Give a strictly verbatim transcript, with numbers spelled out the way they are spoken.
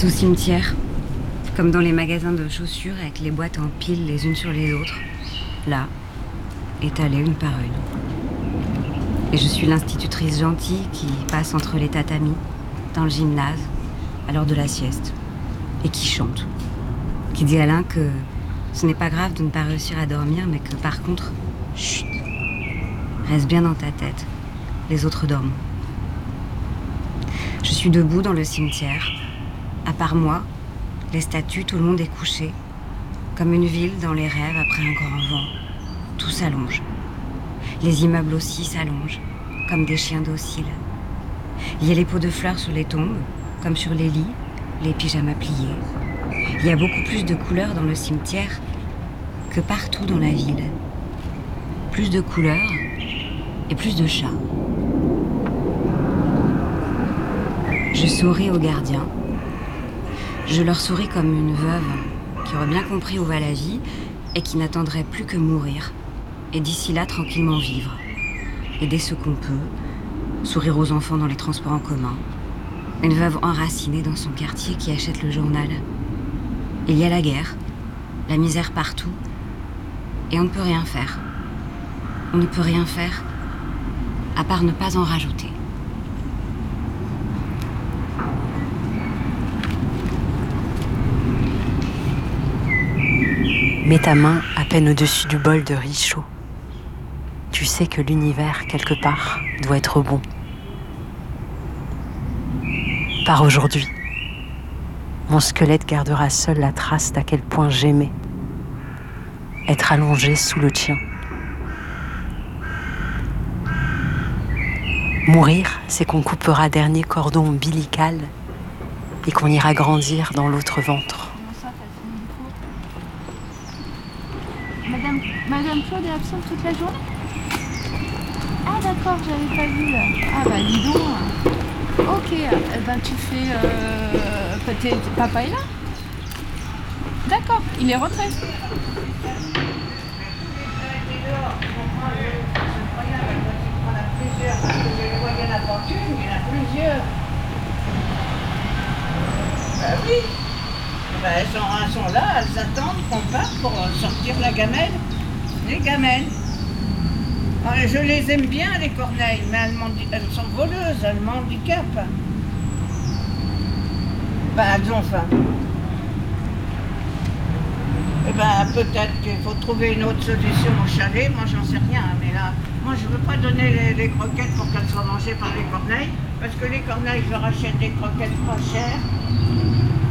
C'est au cimetière, comme dans les magasins de chaussures avec les boîtes en pile les unes sur les autres. Là, étalées une par une. Et je suis l'institutrice gentille qui passe entre les tatamis, dans le gymnase, à l'heure de la sieste, et qui chante. Qui dit à Alain que ce n'est pas grave de ne pas réussir à dormir, mais que par contre, chut, reste bien dans ta tête, les autres dorment. Je suis debout dans le cimetière. À part moi, les statues, tout le monde est couché, comme une ville dans les rêves après un grand vent. Tout s'allonge. Les immeubles aussi s'allongent, comme des chiens dociles. Il y a les pots de fleurs sur les tombes, comme sur les lits, les pyjamas pliés. Il y a beaucoup plus de couleurs dans le cimetière que partout dans la ville. Plus de couleurs et plus de chats. Je souris aux gardiens. Je leur souris comme une veuve qui aurait bien compris où va la vie et qui n'attendrait plus que mourir. Et d'ici là, tranquillement vivre. Aider ceux qu'on peut. Sourire aux enfants dans les transports en commun. Une veuve enracinée dans son quartier qui achète le journal. Il y a la guerre, la misère partout, et on ne peut rien faire. On ne peut rien faire, à part ne pas en rajouter. Mets ta main à peine au-dessus du bol de riz chaud. Tu sais que l'univers, quelque part, doit être bon. Par aujourd'hui, mon squelette gardera seul la trace d'à quel point j'aimais être allongé sous le tien. Mourir, c'est qu'on coupera dernier cordon ombilical et qu'on ira grandir dans l'autre ventre. Madame, Madame Claude est absente toute la journée? Ah d'accord, j'avais pas vu. Ah bah dis donc. Ok, eh ben tu fais... Euh, peut-être papa est là? D'accord, il est rentré. Bah oui. Bah, elles, sont, elles sont là, elles attendent qu'on parte pour sortir la gamelle. Les gamelles. Je les aime bien, les corneilles, mais elles, elles sont voleuses, elles m'handicapent. Ben, elles ont faim. Eh ben, peut-être qu'il faut trouver une autre solution au chalet. Moi, j'en sais rien, mais là, moi, je ne veux pas donner les, les croquettes pour qu'elles soient mangées par les corneilles, parce que les corneilles, je leur achète des croquettes pas chères.